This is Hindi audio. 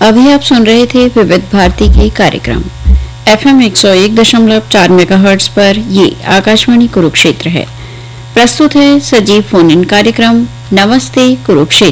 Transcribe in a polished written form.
अभी आप सुन रहे थे विविध भारती के कार्यक्रम FM 101.4 मेगाहर्ट्ज पर। ये आकाशवाणी कुरुक्षेत्र है। प्रस्तुत है सजीव फोन इन कार्यक्रम नमस्ते कुरुक्षेत्र।